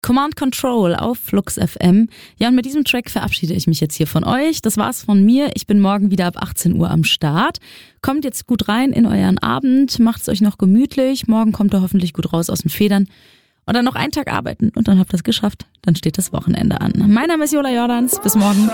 Command Control auf Flux FM. Ja, und mit diesem Track verabschiede ich mich jetzt hier von euch. Das war's von mir. Ich bin morgen wieder ab 18 Uhr am Start. Kommt jetzt gut rein in euren Abend, macht's euch noch gemütlich. Morgen kommt ihr hoffentlich gut raus aus den Federn. Und dann noch einen Tag arbeiten und dann habt ihr es geschafft. Dann steht das Wochenende an. Mein Name ist Jola Jordans. Bis morgen.